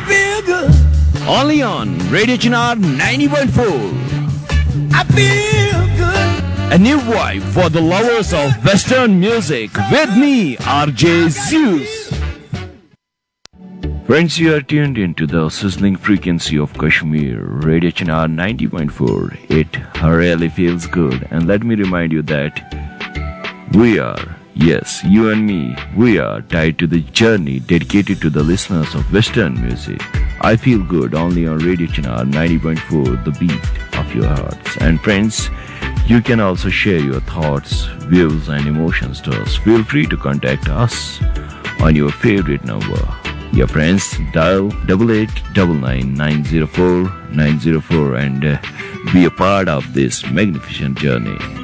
feel good. Only on Radio Chinar 90.4. I feel good. A new vibe for the lovers of Western music with me, RJ Zeus. Friends, you are tuned into the sizzling frequency of Kashmir, Radio Chinar 90.4. It really feels good. And let me remind you that we are, yes, you and me, we are tied to the journey dedicated to the listeners of Western music. I feel good only on Radio Chinar 90.4, the beat of your hearts. And friends, you can also share your thoughts, views and emotions to us. Feel free to contact us on your favorite number. Your friends, dial 8899904904 and be a part of this magnificent journey.